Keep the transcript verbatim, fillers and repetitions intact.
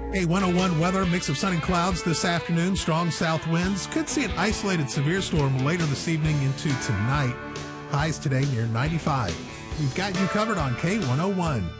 A one oh one weather, mix of sun and clouds this afternoon, strong south winds. Could see an isolated severe storm later this evening into tonight. Highs today near ninety-five. We've got you covered on K one oh one.